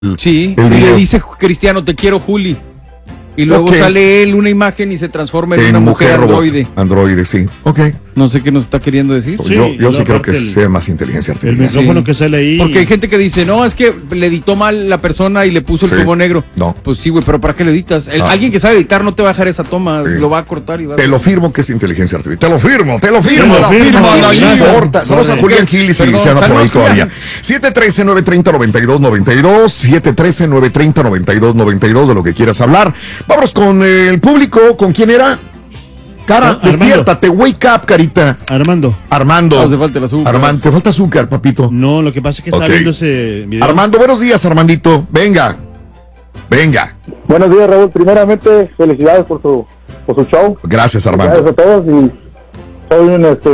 Sí, el y video. le dice Cristiano, te quiero, Juli. Y luego sale él una imagen y se transforma en una mujer androide. Androide, sí. Ok. No sé qué nos está queriendo decir. Sí, yo sí creo que aparte sea más inteligencia El artificial. micrófono que sale ahí. Porque hay gente que dice, no, es que le editó mal la persona y le puso el Sí. tubo negro. No. Pues sí, güey, pero ¿para qué le editas? Ah. Alguien que sabe editar no te va a dejar esa toma, Sí. lo va a cortar y va a... Te lo firmo que es inteligencia artificial. Te lo firmo. Te lo firmo, No Dalí. importa. Saludos a Julián Gil, si Perdón, se anda por ahí saludos, todavía. Julián. 713-930-9292. 713-930-9292 de lo que quieras hablar. Vámonos con el público. ¿Con quién era? Cara, Armando. despiértate, wake up, carita. Armando. Armando. No, hace falta el azúcar. Armando, te falta azúcar, papito. No, lo que pasa es que está Ok. viendo ese video. Armando, buenos días, Armandito. Venga. Buenos días, Raúl. Primeramente, felicidades por su show. Gracias, Gracias Armando. a todos. Y soy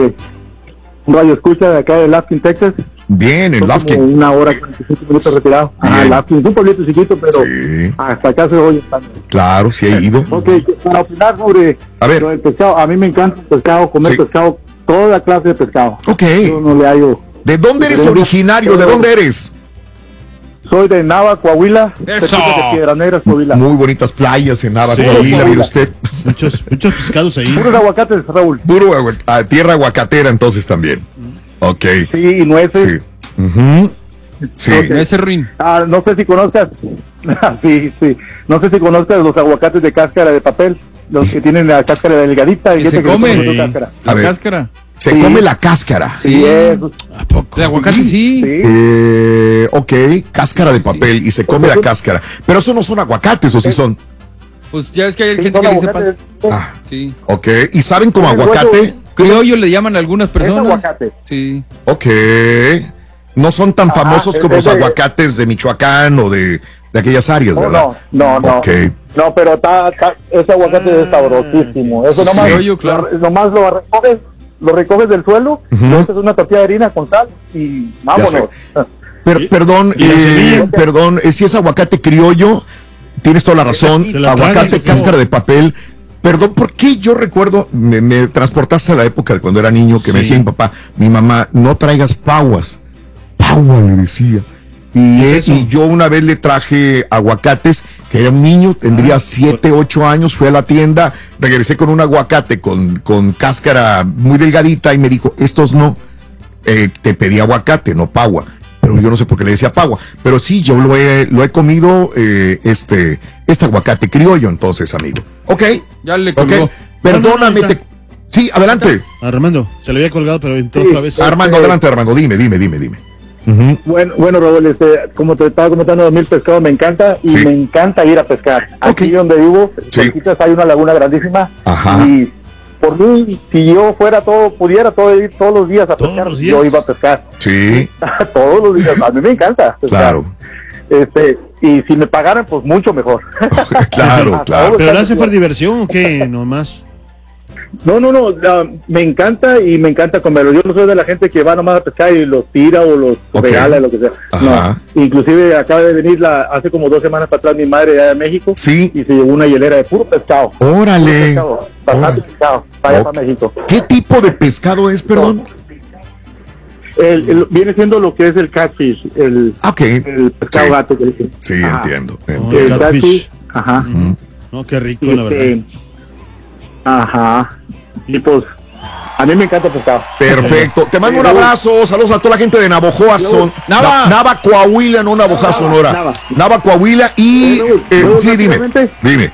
un radio escucha de acá de Lafkin, Texas. Bien, en Son Lafkin. como una hora, 45 minutos retirado. Ajá, Bien. Lafkin es un pueblito chiquito, pero Sí. hasta acá se oye. Claro, sí he ido. Ok, para opinar sobre A ver. lo del pescado, a mí me encanta el pescado, comer Sí. pescado, toda clase de pescado. Ok. Yo no le hallo. ¿De dónde eres originario? ¿De dónde eres? Soy de Nava, Coahuila. ¡Eso! cerquita de Piedras Negras, Coahuila. Muy bonitas playas en Nava, Sí. Coahuila, mire usted. Muchos pescados ahí. Puros aguacates, Raúl. Puro tierra aguacatera entonces también. Ok. Sí, y nueces. Sí. Ujú. Sí. Ok. No, ese ruin. No sé si conozcas, sí, no sé si conozcas los aguacates de cáscara de papel, los que tienen la cáscara delgadita y Que se gente come. le su Sí. cáscara. La A ver. cáscara. Se Sí. come la cáscara. Sí, eso, ¿A poco? De aguacate sí. sí. Ok, cáscara de papel y se come la cáscara. Pero eso no son aguacates, ¿o sí son? Pues ya es que hay Sí, gente son que le dice... aguacates. Ah, Sí. ok. ¿Y saben como Es aguacate? hueso. Criollo le llaman a algunas Es personas. aguacate. Sí. Ok. No son tan famosos como los es de- aguacates de Michoacán o de aquellas áreas, ¿verdad? No. Ok. No, pero ese aguacate es sabrosísimo. Eso nomás, Sí. Criollo, claro. nomás lo recoges del suelo, Ujú. le echas una tortilla de harina con sal y vámonos. Perdón, ¿Y la semilla? perdón, si es aguacate criollo, tienes toda la razón. Te la Aguacate, tragas, cáscara de papel. Perdón, ¿por qué yo recuerdo, me transportaste a la época de cuando era niño, que me Sí. decía mi papá, mi mamá, no traigas paguas? Pagua, le decía. ¿Qué es eso? Y yo una vez le traje aguacates, que era un niño, tendría 7, 8 años, fui a la tienda, regresé con un aguacate con cáscara muy delgadita y me dijo, estos no, te pedí aguacate, no pagua. Pero yo no sé por qué le decía pagua. Pero sí, yo lo he comido, este aguacate criollo, entonces, amigo. Ok, Ya le ok. colgó. Perdóname. No, no, Sí, adelante. Armando, se le había colgado, pero entró Sí. otra vez. Armando, adelante, Armando. Dime. Ujú. Bueno, Raúl, como te estaba comentando, 2000 pescados me encanta y Sí. me encanta ir a pescar. Aquí Ok. donde vivo, Sí. cerquitas hay una laguna grandísima. Ajá. Y por mí, si yo pudiera ir todos los días a ¿Todos pescar, los días? yo iba a pescar. Sí, Todos los días. A mí me encanta pescar. claro. Y si me pagaran, pues mucho mejor. Claro, claro. ¿Pero lo hace por diversión o qué? Nomás. No, me encanta y me encanta comerlo. Yo no soy de la gente que va nomás a pescar y los tira o los Ok. regala, lo que sea. Ajá. No, inclusive acaba de venir hace como 2 semanas para atrás mi madre allá de México Sí. y se llevó una hielera de puro pescado. Órale. Pescado, bastante Órale. pescado, para allá Ok. para México. ¿Qué tipo de pescado es, perdón? Viene siendo lo que es el catfish, el Ok. pescado Sí. gato que dicen. Sí, Ajá. entiendo. El El catfish. ajá. No, qué rico, Y la verdad. ajá. Y pues, a mí me encanta el pescado. Perfecto. Te mando un abrazo. Saludos a toda la gente de Navojoa, Nava. Nava, Coahuila, no Navojoa, Sonora. Nava. Nava, Coahuila y Luego, sí, dime. rápidamente, Dime.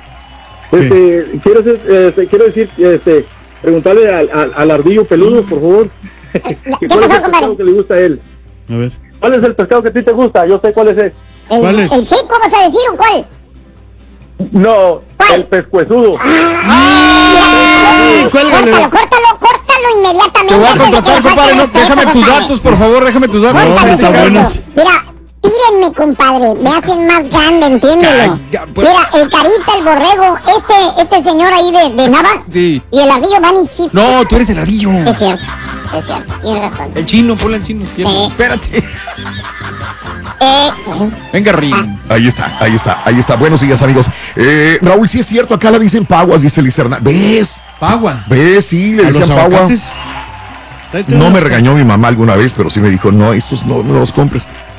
Quiero decir, preguntarle al ardillo peludo, por favor. ¿Cuál es el pescado que le gusta a él? A ver. ¿Cuál es el pescado que a ti te gusta? Yo sé cuál es ese. ¿Cuál es? ¿El chico vas a decir o cuál? No, ¿Cuál? el pescuezudo. Córtalo inmediatamente. Te voy a antes de que contratar, le compadre. falte No, respeto, déjame tus compadre. datos, por favor. Déjame tus datos. No, Córtalo, está compadre. buenas. Mira, tírenme, compadre. Me hacen más grande, entiéndelo. Ya, pues. Mira, el Carita, el Borrego, este señor ahí de Nava. Sí. Y el ardillo van y chif. No, tú eres el ardillo. Es cierto, tienes razón. El chino, ponle el chino. Sí. Espérate. Eh, Venga, Rin. Ahí está. Buenos días, amigos. Raúl, sí es cierto, acá la dicen paguas, dice Liz Hernández. ¿Ves? Pagua. ¿Ves? Sí, le ¿A los decían pagua. aguacates? No me regañó mi mamá alguna vez, pero sí me dijo, no, estos no los compres.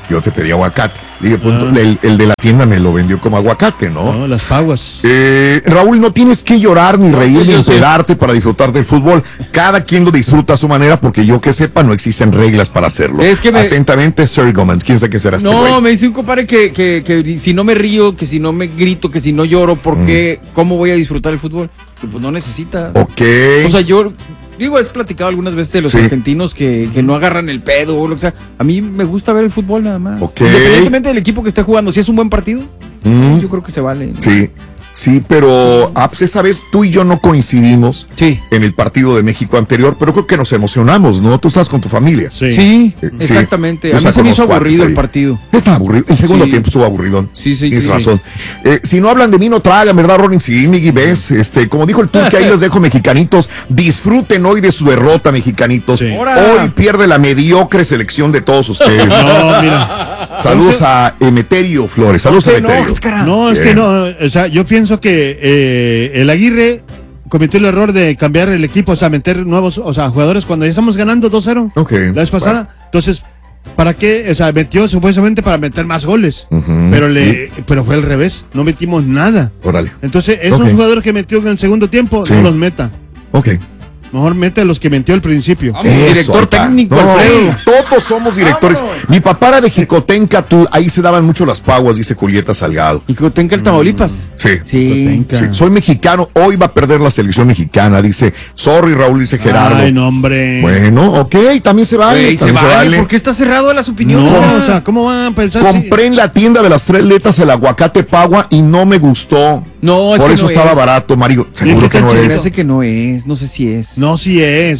yo te pedí aguacate. Dije, pues el de la tienda me lo vendió como aguacate, ¿no? No, las paguas. Raúl, no tienes que llorar, ni reír, ni yo sé. empedarte para disfrutar del fútbol. Cada quien lo disfruta a su manera, porque yo que sepa, no existen reglas para hacerlo. Es que Atentamente, Sir Gómez. ¿Quién sabe qué será este güey? No, me dice un compadre que si no me río, que si no me grito, que si no lloro, ¿cómo voy a disfrutar el fútbol? Pues no necesitas. Ok. O sea, yo digo, has platicado algunas veces de los argentinos que no agarran el pedo o lo que sea. A mí me gusta ver el fútbol nada más. Ok. Independientemente del equipo que esté jugando, si es un buen partido, yo creo que se vale. Sí, pero pues esa vez tú y yo no coincidimos Sí. en el partido de México anterior, pero creo que nos emocionamos, ¿no? Tú estás con tu familia. Sí, exactamente. Yo A mí se me hizo saco unos aburrido cuates el ahí. partido. Está aburrido. El segundo tiempo estuvo aburridón. Sí. Tienes razón. Si no hablan de mí, no tragan, ¿verdad, Ronin? Sí, Miggy, ves. Como dijo el Tuque, ahí los dejo, mexicanitos. Disfruten hoy de su derrota, mexicanitos. Sí. Hoy pierde la mediocre selección de todos ustedes. No, mira. Saludos a Emeterio Flores. Saludos a Emeterio. No, es que no. O sea, yo pienso que el Aguirre cometió el error de cambiar el equipo, o sea, meter nuevos, o sea, jugadores cuando ya estamos ganando 2-0. Ok. La vez pasada. Entonces, ¿para qué? O sea, metió supuestamente para meter más goles. Pero fue al revés. No metimos nada. Órale. Entonces, esos jugadores que metió en el segundo tiempo, no los meta. Ok. Mejor mete a los que metió al principio. Vamos, director acá. técnico, No, Alfredo. todos somos directores. Vámonos. Mi papá era de Jicotenca, ahí se daban mucho las paguas, dice Julieta Salgado. Y que tenga el Tamaulipas. Sí. Sí. Sí, soy mexicano, hoy va a perder la selección mexicana, dice. Sorry, Raúl, dice Gerardo. Ay, no, hombre. Bueno, ok, también se vale. Güey, se también vale. ¿Por qué está cerrado a las opiniones? No, o sea, ¿cómo van a pensar? Compré en la tienda de las 3 letras el aguacate pagua y no me gustó. No, es Por que eso no estaba es. barato, Mario. Seguro ¿qué que tal no si Me es. parece que no es. No sé si es. No, sí es.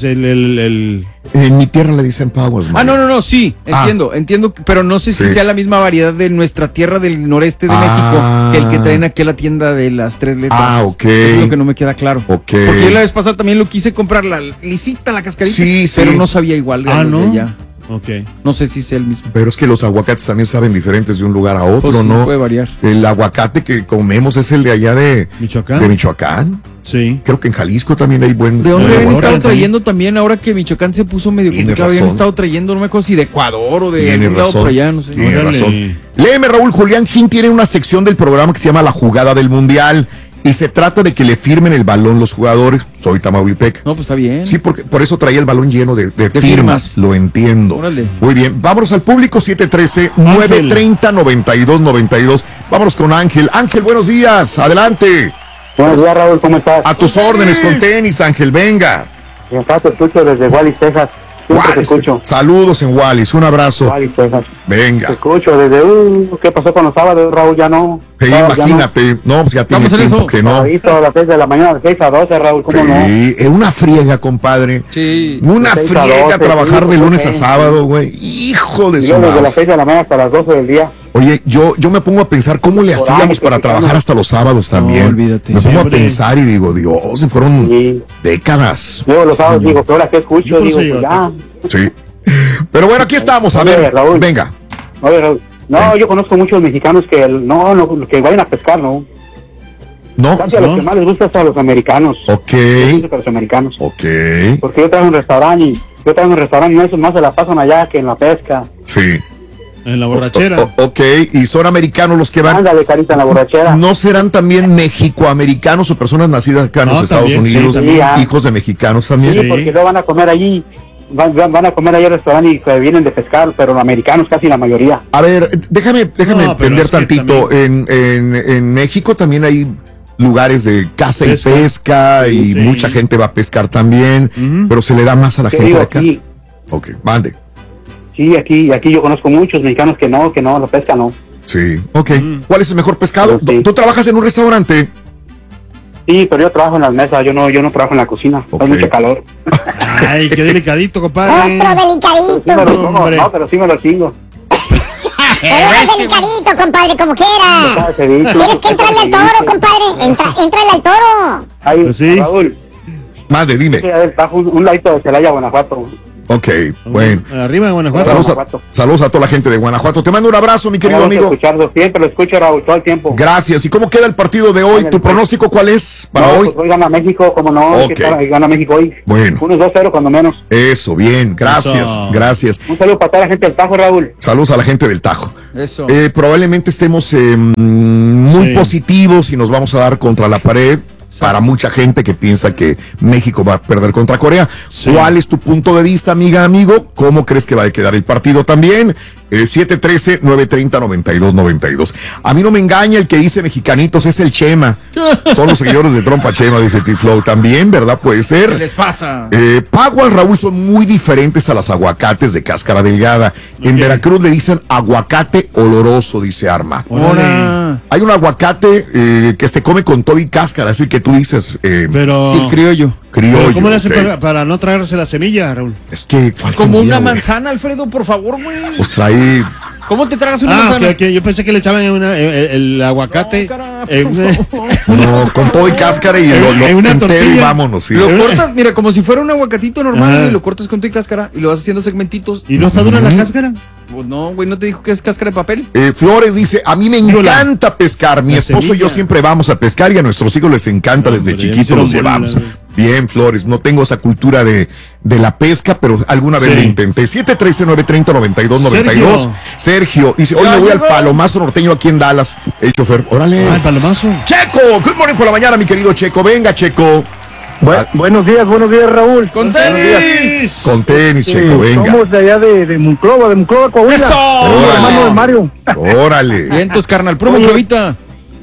En mi tierra le dicen paguas, Mario. No, sí, entiendo, pero no sé si sea la misma variedad de nuestra tierra del noreste de México que el que traen aquí a la tienda de las 3 letras. Ok. Eso es lo que no me queda claro. Ok. Porque yo la vez pasada también lo quise comprar, la lisita, la cascarita, Sí. pero no sabía igual de los ¿no? de allá. Ok. No sé si sea el mismo. Pero es que los aguacates también saben diferentes de un lugar a otro, Pues sí, ¿no? puede variar. El aguacate que comemos es el de allá de ¿Michoacán? De Michoacán. Sí. Creo que en Jalisco también hay buen. ¿De dónde Pero habían ahora estado también. trayendo también ahora que Michoacán se puso medio Tienes complicado? Habían razón. estado trayendo, no me acuerdo si de Ecuador o de Tiene algún lado razón. por allá, no sé. Tiene Órale. razón. Léeme, Raúl. Julián Gin tiene una sección del programa que se llama La Jugada del Mundial. Y se trata de que le firmen el balón los jugadores. Soy Tamaulipeca. No, pues está bien. Sí, porque por eso traía el balón lleno de firmas. firmas. Lo entiendo. Órale. Muy bien. Vámonos al público 713-930-9292. Vámonos con Ángel. Ángel, buenos días. Adelante. Buenos días, Raúl, ¿cómo estás? A tus órdenes con tenis, Ángel. Venga. Acá te escucho desde Wallis, Texas. Siempre te Wallis. escucho. Saludos en Wallis. Un abrazo. Wallis, Texas. Te Venga. escucho desde... ¿qué pasó con los sábados, Raúl? Ya no. Sí, imagínate. No, pues ya tiene Vamos en tiempo eso. que no. Ahorita a las 6 de la mañana, de 6 a 12, Raúl, ¿cómo no? Sí, es una friega, compadre. Sí. Una De 6 a friega 12, trabajar sí, de lunes sí. a sábado, güey. Hijo de Y su luego desde las mouse. 6 de la mañana hasta las 12 del día. Oye, yo me pongo a pensar cómo le Por hacíamos ahí, para que trabajar no. hasta los sábados también. No, olvídate. Me pongo a Siempre. pensar y digo, Dios, se fueron Sí. décadas. Luego los sábados digo, ¿qué hora que escucho? Yo por Digo, eso pues yo- ya. Sí. Pero bueno, aquí estamos. A Oye, ver, Raúl. venga. Oye, Raúl, no, yo conozco muchos mexicanos que que vayan a pescar, ¿no? No, Casi a los que más les gusta es a los americanos. ok, Les gusta a los americanos. ok. Porque yo trabajo en un restaurante y no, esos más se la pasan allá que en la pesca. Sí. En la borrachera. Ok, y son americanos los que van. Ándale, carita, en la borrachera. ¿No serán también mexicoamericanos o personas nacidas acá en No, los Estados también, sí, Unidos, también. hijos de mexicanos también? Sí, Sí. porque luego van a comer allí. Van a comer allí al restaurante y que vienen de pescar, pero los americanos casi la mayoría. A ver, déjame No, pero entender es que tantito. En México también hay lugares de caza Pesca. y pesca y Sí. mucha gente va a pescar también, Ujú. pero se le da más a la Te gente digo, de acá. aquí, Ok, mande. sí, aquí yo conozco muchos mexicanos que no, la pesca no. Sí, ok. Mm. ¿Cuál es el mejor pescado? Sí. ¿Tú trabajas en un restaurante? Sí, pero yo trabajo en las mesas, yo no trabajo en la cocina. Ok. Hay mucho calor. Ay, qué delicadito, compadre. Otro Sí me delicadito. lo como, hombre. no, pero sí me lo chingo. Pero más delicadito, compadre, como quiera. Cada ceviche, Tienes que entrarle al toro, compadre. Entrale al toro. Ay, Pues sí. Raúl, Mande, dime. sí, a ver, bajo un ladito de Celaya, Guanajuato. Ok, bueno. Arriba de Guanajuato. Saludos a toda la gente de Guanajuato. Te mando un abrazo, mi querido amigo. Siempre lo escucho, Raúl, todo el tiempo. Gracias. ¿Y cómo queda el partido de hoy? ¿Tu pronóstico cuál es para hoy? Pues hoy gana México, como no. Okay. Gana México hoy. Bueno. 1-2-0 cuando menos. Eso, bien. Gracias. Gracias. Un saludo para toda la gente del Tajo, Raúl. Saludos a la gente del Tajo. Eso. Probablemente estemos muy positivos y nos vamos a dar contra la pared. Para mucha gente que piensa que México va a perder contra Corea. Sí. ¿Cuál es tu punto de vista, amiga, amigo? ¿Cómo crees que va a quedar el partido también? 713-930-9292. A mí no me engaña el que dice mexicanitos, es el Chema. Son los seguidores de Trompa Chema, dice T-Flow. También, ¿verdad? Puede ser. ¿Qué les pasa? Paguas, Raúl, son muy diferentes a las aguacates de cáscara delgada. Okay. En Veracruz le dicen aguacate oloroso, dice Arma. Hola. Hay un aguacate que se come con todo y cáscara, así que tú dices... pero... Sí, criollo. Criollo. ¿Cómo le hacen para no tragarse la semilla, Raúl? Es que... ¿cuál como semilla, una manzana, Alfredo, por favor, güey. Pues trae... ¿Cómo te tragas una manzana? Okay. Yo pensé que le echaban el aguacate. No, con todo y cáscara y lo entero y vámonos. Sí. Lo cortas, mira, como si fuera un aguacatito normal, y lo cortas con todo y cáscara y lo vas haciendo segmentitos. ¿Y no está dura la cáscara? Pues no, güey, ¿no te dijo que es cáscara de papel? Flores dice, a mí me encanta pescar. Mi esposo y yo siempre vamos a pescar y a nuestros hijos les encanta, desde chiquitos los llevamos. Bien, Flores, no tengo esa cultura de la pesca, pero alguna vez lo intenté. 713-930-9292. Sergio dice, hoy me voy al Palomazo Norteño aquí en Dallas. El chofer, órale. El Palomazo. Checo, good morning por la mañana, mi querido Checo. Venga, Checo. Buenos días, Raúl. ¡Con tenis! Con tenis, Checo, venga. Somos de allá de Monclova, Coahuila. ¡Eso! Hermano de Mario. Órale. Vientos, carnal, puro Monclovita.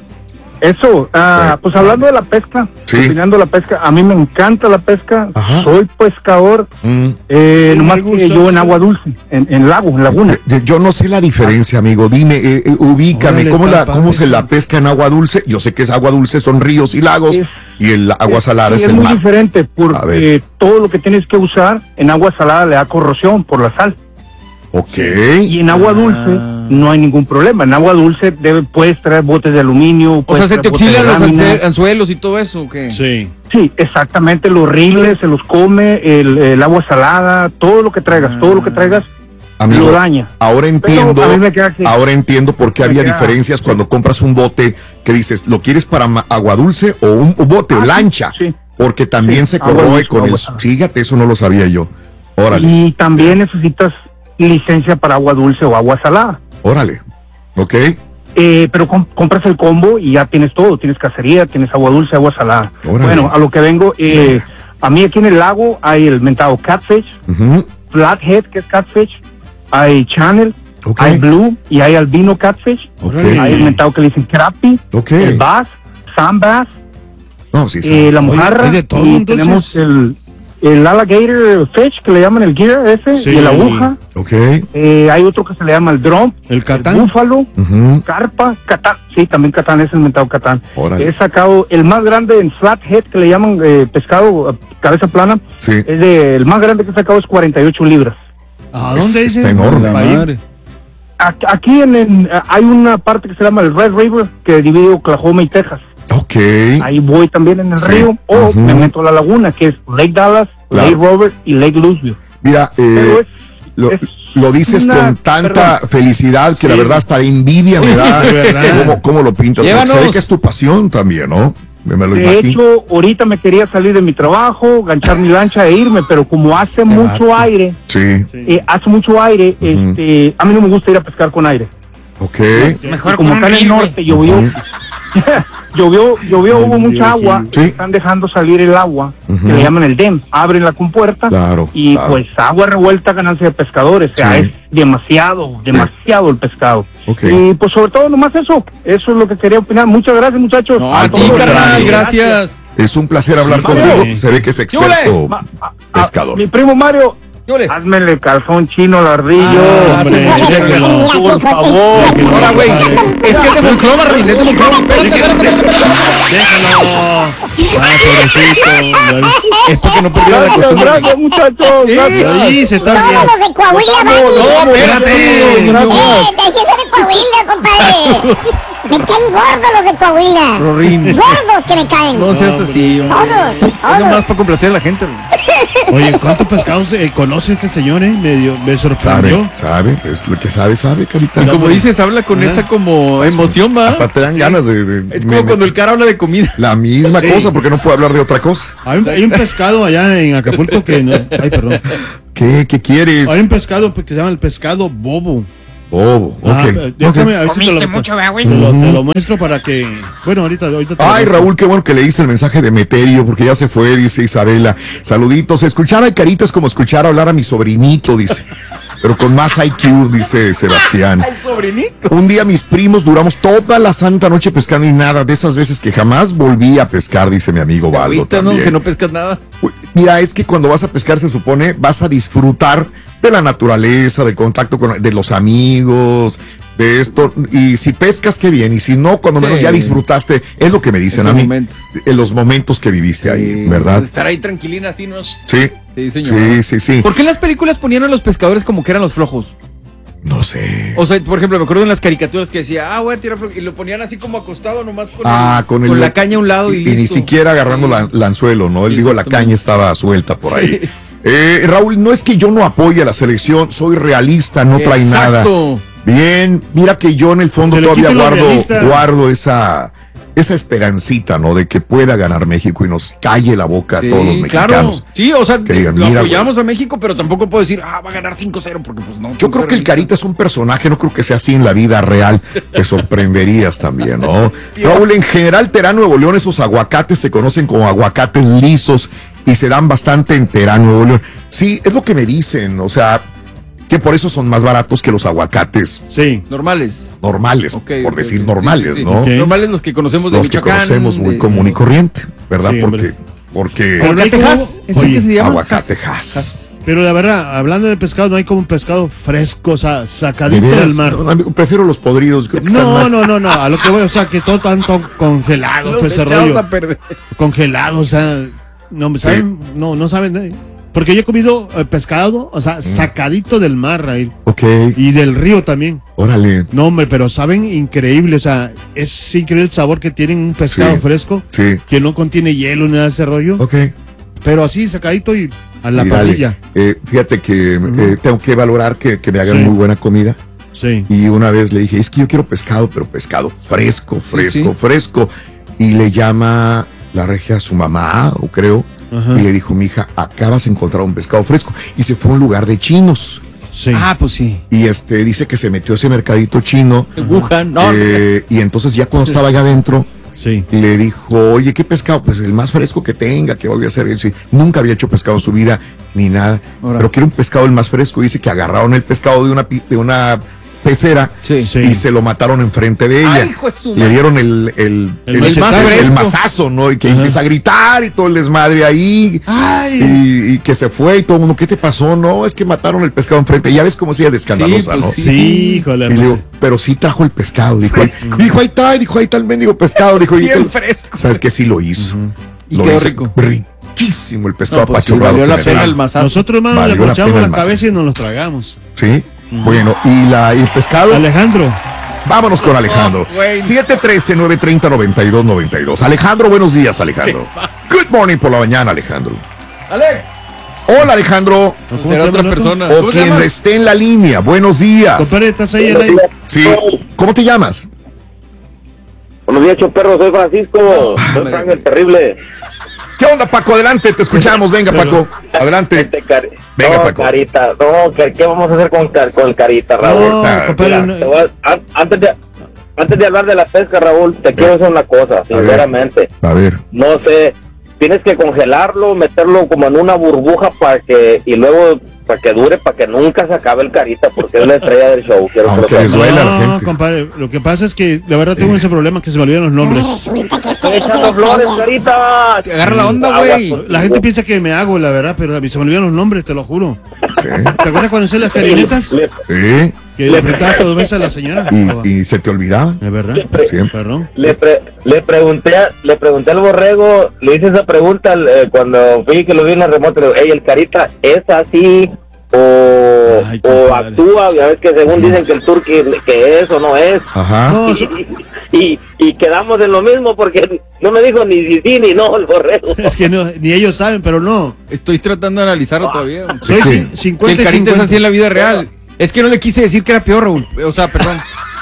Eso, pues hablando de la pesca, opinando la pesca, a mí me encanta la pesca. Ajá. Soy pescador, nomás que yo en agua dulce, en lago, en laguna. Yo no sé la diferencia, amigo, dime, ubícame, ¿cómo se la pesca en agua dulce? Yo sé que es agua dulce, son ríos y lagos, y el agua salada es el mar. Es muy diferente, porque todo lo que tienes que usar en agua salada le da corrosión por la sal. Ok. Y en agua dulce no hay ningún problema. En agua dulce puedes traer botes de aluminio. O sea, se te oxidan los anzuelos y todo eso, ¿o qué? Sí. Sí, exactamente. Los riles se los come, el agua salada, todo lo que traigas, amigo, lo daña. Ahora entiendo por qué había diferencias cuando compras un bote que dices, ¿lo quieres para agua dulce o un bote o lancha? Sí. Porque también se corroe con el... Fíjate, eso no lo sabía yo. Órale. Y también necesitas licencia para agua dulce o agua salada. Órale, ok. Pero compras el combo y ya tienes todo, tienes cacería, tienes agua dulce, agua salada. Órale. Bueno, a lo que vengo, a mí aquí en el lago hay el mentado catfish, flathead, que es catfish, hay channel, hay blue y hay albino catfish, hay el mentado que le dicen crappie, el bass, sandbass, la mojarra, y tenemos el alligator fish, que le llaman el gear ese, y la aguja. Hay otro que se le llama el drum, el catán, el búfalo, carpa, catán. Sí, también catán, es el mentado catán. He sacado el más grande en flathead, que le llaman pescado cabeza plana. Es el más grande que he sacado es 48 libras. ¿A dónde es? Está enorme. Aquí hay una parte que se llama el Red River, que divide Oklahoma y Texas. Ahí voy también en el río, o me meto a la laguna, que es Lake Dallas, Lake Robert y Lake Louisville. Mira, lo dices con tanta felicidad que la verdad hasta envidia me da cómo lo pintas. Se ve que es tu pasión también, ¿no? De hecho, ahorita me quería salir de mi trabajo, ganchar mi lancha e irme, pero como hace mucho aire, a mí no me gusta ir a pescar con aire. Mejor como acá en el norte llovió, hubo mucha agua, están dejando salir el agua, que le llaman el DEM, abren la compuerta y pues agua revuelta, ganancia de pescadores, o sea, es demasiado el pescado. Y pues sobre todo nomás eso es lo que quería opinar. Muchas gracias, muchachos. A ti, carnal, gracias. Es un placer hablar contigo, se ve que es experto pescador. Mi primo Mario, hazmele calzón chino al ardillo. Por favor. Ahora, güey. Es que es de Monclova, Rin. Es de Monclova. Espérate. Es porque no perdió la costumbre. Gracias, muchachos. Sí, se está bien. Todos los de Coahuila, No, espérate. hay que ser de Coahuila, compadre. Me caen gordos los de Coahuila. Rorín. Gordos que me caen. No seas así. Todos. Es nomás para complacer a la gente. Oye, ¿cuántos pescados conoce este señor, me sorprendió. Sabe, es lo que sabe, Carita. Y como dices, habla con esa como emoción, ¿va? Hasta te dan ganas de es como cuando el cara habla de comida. La misma cosa, porque no puede hablar de otra cosa. Hay un pescado allá en Acapulco que no. Ay, perdón. ¿Qué quieres? Hay un pescado que se llama el pescado bobo. Ok. Déjame, a ver Comiste mucho, güey. te lo muestro para que. Bueno, ahorita te Ay, lo Raúl, qué bueno que leíste el mensaje de Meterio, porque ya se fue, dice Isabela. Saluditos. Escuchar a Carita es como escuchar hablar a mi sobrinito, dice. Pero con más IQ, dice Sebastián. El sobrinito. Un día mis primos duramos toda la santa noche pescando y nada, de esas veces que jamás volví a pescar, dice mi amigo Valdo. Ahorita no, también. que no pescas nada. Mira, es que cuando vas a pescar se supone vas a disfrutar de la naturaleza, del contacto de los amigos, de esto. Y si pescas, qué bien. Y si no, cuando menos ya disfrutaste, es lo que me dicen Ese a mí. momento. En los momentos que viviste ahí, ¿verdad? Estar ahí tranquilina así, ¿no? Sí. Sí, señor. Sí. ¿Por qué en las películas ponían a los pescadores como que eran los flojos? No sé. O sea, por ejemplo, me acuerdo en las caricaturas que decía, voy a tirar flojo, y lo ponían así como acostado nomás con la caña a un lado y listo. ni siquiera agarrando el anzuelo, ¿no? La caña estaba suelta por ahí. Raúl, no es que yo no apoye a la selección, soy realista, no trae nada. Bien, mira que yo en el fondo todavía guardo esa esperancita, ¿no? De que pueda ganar México y nos calle la boca a todos los mexicanos. Claro. Sí, o sea, digan, lo apoyamos a México, pero tampoco puedo decir, va a ganar 5-0, porque pues no. Yo creo que el Carita es un personaje, no creo que sea así en la vida real. Te sorprenderías también, ¿no? Raúl, en general, Terán, Nuevo León, esos aguacates se conocen como aguacates lisos y se dan bastante en Terán, Nuevo León. Sí, es lo que me dicen, o sea, que por eso son más baratos que los aguacates normales, por decir normales, ¿no? Okay. Normales los que conocemos de Michoacán. Los que conocemos muy común y corriente, ¿verdad? Sí, porque aguacatejas, ¿es el que se llama? Aguacatejas. Pero la verdad, hablando de pescado, no hay como un pescado fresco, o sea, sacadito del mar. No, prefiero los podridos. Creo que no, a lo que voy, o sea, que todo tanto congelado, pues ese rollo. Congelado, o sea, no saben, no saben. Porque yo he comido pescado, o sea, sacadito del mar, Raúl. Ok. Y del río también. Órale. No, hombre, pero saben increíble, o sea, es increíble el sabor que tiene un pescado fresco. Sí. Que no contiene hielo ni nada de ese rollo. Ok. Pero así, sacadito y a la parrilla. Fíjate que tengo que valorar que me hagan muy buena comida. Sí. Y una vez le dije, es que yo quiero pescado, pero pescado fresco. Y le llama la regia a su mamá, o creo. Ajá. Y le dijo, mija, acabas de encontrar un pescado fresco. Y se fue a un lugar de chinos. Sí. Pues sí. Y dice que se metió a ese mercadito chino. Wuhan, y entonces ya cuando estaba allá adentro, sí, le dijo, oye, ¿qué pescado? Pues el más fresco que tenga, que voy a hacer. Sí, nunca había hecho pescado en su vida, ni nada. Pero quiero un pescado el más fresco. Dice que agarraron el pescado de una pecera y se lo mataron enfrente de ella. Ay, le dieron el mazazo, ¿no? Y que empieza a gritar y todo el desmadre ahí. Y que se fue y todo el mundo, ¿qué te pasó? No, es que mataron el pescado enfrente. Ya ves cómo sigue de escandalosa, ¿no? Sí, híjole. Y le digo, pero sí trajo el pescado. Dijo, ahí está el mendigo pescado. Dijo, bien fresco. ¿Sabes qué? Sí lo hizo. Y quedó rico. Riquísimo el pescado apachurrado. Valió la pena el mazazo. Nosotros, hermano, le echamos la cabeza y nos los tragamos. Sí. Bueno, ¿y el pescado? Alejandro. Vámonos con Alejandro. 713-930-9292. Alejandro, buenos días, Alejandro. Good morning por la mañana, Alejandro. Alex. Hola, Alejandro. Será otra persona. O quien esté en la línea. Buenos días. Compadre, ¿estás ahí en ahí? Sí. ¿Cómo te llamas? Buenos días, Choperro. Soy Francisco. Soy Frank el Terrible. ¿Qué onda, Paco? Adelante, te escuchamos. Venga, Paco. Adelante. Venga, Paco. Carita. No, ¿qué vamos a hacer con el Carita, Raúl? Antes de hablar de la pesca, Raúl, te quiero hacer una cosa, sinceramente. A ver. No sé, tienes que congelarlo, meterlo como en una burbuja para que dure, para que nunca se acabe el Carita, porque es la estrella del show. Aunque les duela a la gente. No, compadre, lo que pasa es que de verdad tengo ese problema que se me olvidan los nombres. ¡Echando flores, Carita! Agarra la onda, güey. La gente piensa que me hago, la verdad, pero a mí se me olvidan los nombres, te lo juro. Sí. ¿Te acuerdas cuando hice las carinetas? Sí. Que le apretaba todo veces a la señora. Y se te olvidaba. ¿Es verdad? Siempre. Le pregunté al borrego, le hice esa pregunta cuando fui que lo vi en la remota, le digo, hey, el Carita, ¿es así o actúa? Ya ves que según dicen que el turqui que es o no es. Ajá. y quedamos en lo mismo porque no me dijo ni sí ni no el borrego. Es que no, ni ellos saben, pero no. Estoy tratando de analizarlo todavía. Soy 50 si el Carita es así en la vida real. Es que no le quise decir que era peor, Raúl. O sea, perdón.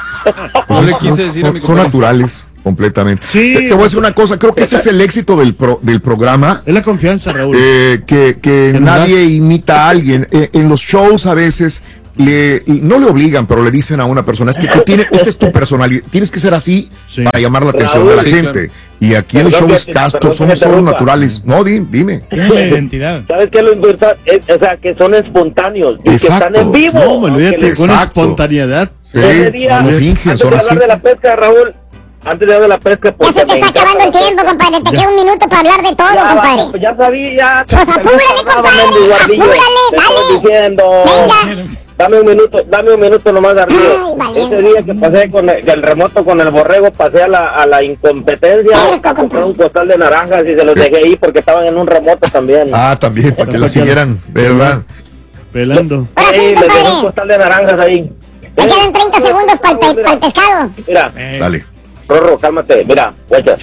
No le quise decir a mi Son naturales, completamente. Sí. Te voy a decir una cosa, creo que ese es el éxito del programa. Es la confianza, Raúl. Que nadie imita a alguien. En los shows a veces no le obligan, pero le dicen a una persona, es que tú tienes, esta es tu personalidad, tienes que ser así para llamar la atención de la gente. Claro. Y aquí en el show es casto, somos solo naturales. No, dime. Tiene la identidad. ¿Sabes qué es lo importante? O sea, que son espontáneos. Y que están en vivo. No, me olvídate, con espontaneidad. Sí, no fingen, son así. Antes de hablar de la pesca, Raúl, antes de hablar de la pesca, pues ya se te está acabando el tiempo, compadre. Te queda un minuto para hablar de todo, compadre. Ya sabía, Pues apúrale, compadre. Apúrale, dale. Venga. Dame un minuto nomás, Arturo. Ese día que pasé con el remoto con el borrego, pasé a la incompetencia. Compré un costal de naranjas y se los dejé ahí porque estaban en un remoto también. Ah, también, para que la siguieran, ¿verdad? Pelando. Ahora sí, les dejé un compadre. costal de naranjas ahí. Te quedan 30 segundos para el pescado. Mira, Dale. Rorro, cálmate. Mira, guacha.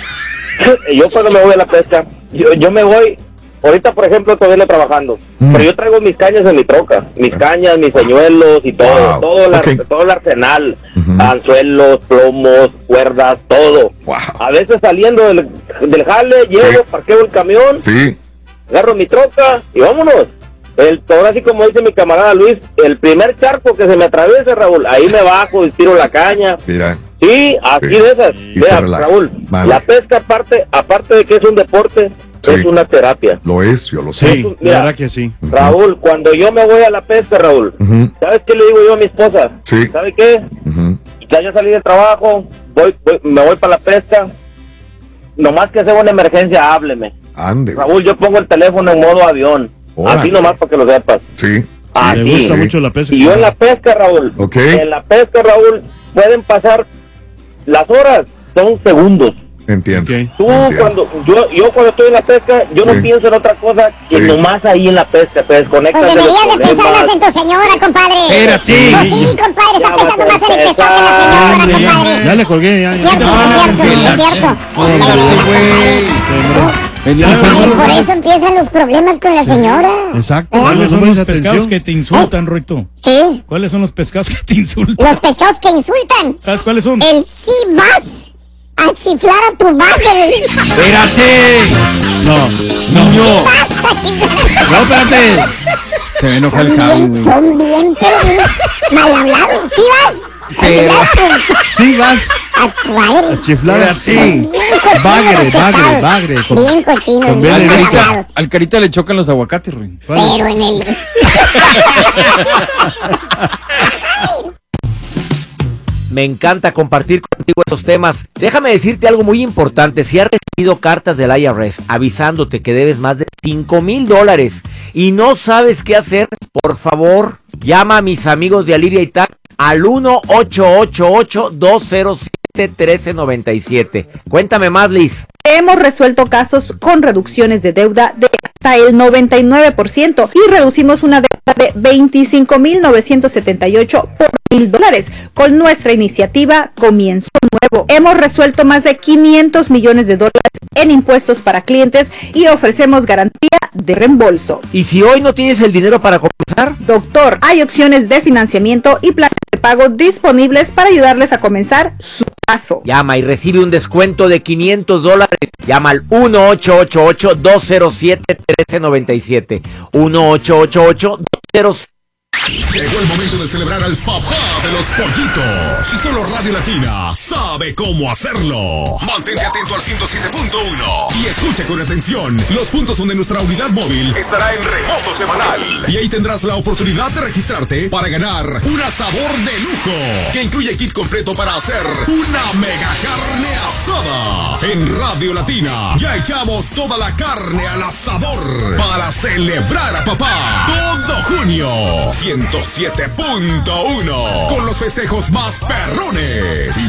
Yo cuando me voy a la pesca, yo me voy. Ahorita, por ejemplo, todavía estoy trabajando, pero yo traigo mis cañas en mi troca, mis cañas, mis señuelos y todo, todo el arsenal, anzuelos, plomos, cuerdas, todo. A veces saliendo del jale, llego, parqueo el camión, agarro mi troca y vámonos. Ahora sí, como dice mi camarada Luis, el primer charco que se me atraviesa, Raúl, ahí me bajo y tiro la caña. Mira. Sí, así de esas. Vea, Raúl, la pesca aparte de que es un deporte, es una terapia. Lo es, yo lo sé. Sí, mira, la verdad que sí. Raúl, cuando yo me voy a la pesca, Raúl, ¿sabes qué le digo yo a mi esposa? Sí. ¿Sabe qué? Ya yo salí del trabajo, me voy para la pesca, nomás que sea una emergencia, hábleme. Ande. Raúl, yo pongo el teléfono en modo avión, así nomás para que lo sepas. Sí. Así. Me gusta mucho la pesca. Y yo en la pesca, Raúl, en la pesca, Raúl, pueden pasar las horas, son segundos. Entiendo. Tú, cuando cuando estoy en la pesca, yo no pienso en otra cosa que nomás ahí en la pesca, te desconectas. Pues deberías de pensar más en tu señora, compadre. Espérate. Pues sí, compadre, está pensando más en el pescado que en la señora, compadre. Ya le colgué, ya. Es cierto. Por eso empiezan los problemas con la señora. Exacto. ¿Cuáles son los pescados que te insultan, Ruito? Sí. ¿Cuáles son los pescados que te insultan? Los pescados que insultan. ¿Sabes cuáles son? El sí vas a chiflar a tu madre. ¡Espérate! No. Sí vas a chiflar a tu madre. No, espérate. Se me enoja el Javi. Son bien mal hablados. Sí vas. Pero Sí vas a tu madre. a chiflar a ti. Bagre. Bien cochinos, con bien bien mal hablados. al Carita le chocan los aguacates, Ruin. Pero en el... Me encanta compartir contigo estos temas. Déjame decirte algo muy importante. Si has recibido cartas del IRS avisándote que debes más de $5,000 y no sabes qué hacer, por favor, llama a mis amigos de Alivia y Tax al 1-888-207-1397. Cuéntame más, Liz. Hemos resuelto casos con reducciones de deuda de hasta el 99% y reducimos una deuda de $25,978 por $1,000 con nuestra iniciativa Comienzo Nuevo. Hemos resuelto más de $500 millones en impuestos para clientes y ofrecemos garantía de reembolso. ¿Y si hoy no tienes el dinero para comenzar? Doctor, hay opciones de financiamiento y planes de pago disponibles para ayudarles a comenzar su paso. Llama y recibe un descuento de $500. Llama al 1-888-207-1397. 1-888-207. Llegó el momento de celebrar al papá de los pollitos. Y solo Radio Latina sabe cómo hacerlo. Mantente atento al 107.1 y escucha con atención los puntos donde nuestra unidad móvil estará en remoto semanal. Y ahí tendrás la oportunidad de registrarte para ganar un sabor de lujo que incluye kit completo para hacer una mega carne asada. En Radio Latina ya echamos toda la carne al asador para celebrar a papá todo junio. 107.1 con los festejos más perrones.